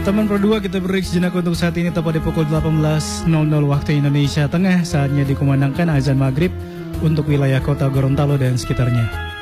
Teman Pro 2, kita break sejenak untuk saat ini tepat di pukul 18.00 waktu Indonesia Tengah. Saatnya dikumandangkan azan maghrib untuk wilayah kota Gorontalo dan sekitarnya.